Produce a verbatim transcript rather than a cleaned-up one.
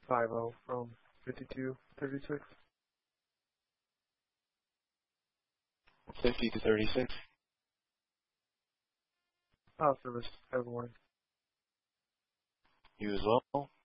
five oh from fifty-two thirty-six. fifty to thirty-six. Oh, service. Have a good morning. You as well.